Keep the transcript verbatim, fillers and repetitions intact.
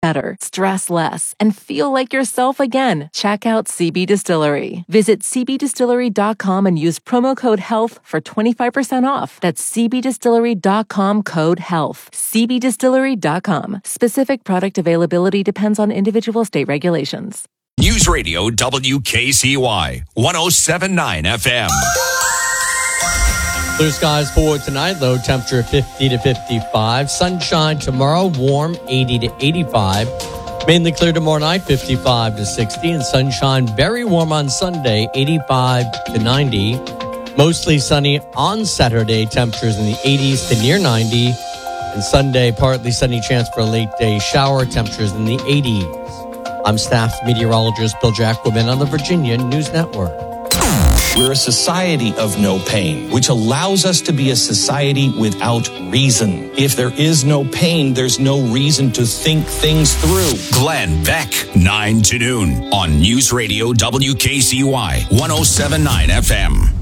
better, stress less, and feel like yourself again. Check out C B Distillery. Visit c b distillery dot com and use promo code HEALTH for twenty-five percent off. That's c b distillery dot com, code HEALTH. c b distillery dot com. Specific product availability depends on individual state regulations. News Radio W K C Y, one oh seven point nine F M. Blue skies for tonight, low temperature fifty to fifty-five. Sunshine tomorrow, warm eighty to eighty-five. Mainly clear tomorrow night, fifty-five to sixty. And sunshine, very warm on Sunday, eighty-five to ninety. Mostly sunny on Saturday, temperatures in the eighties to near ninety. And Sunday, partly sunny, chance for a late day shower, temperatures in the eighties. I'm staff meteorologist Bill Jacobin on the Virginia News Network. We're a society of no pain, which allows us to be a society without reason. If there is no pain, there's no reason to think things through. Glenn Beck, nine to noon on News Radio W K C Y, one oh seven point nine F M.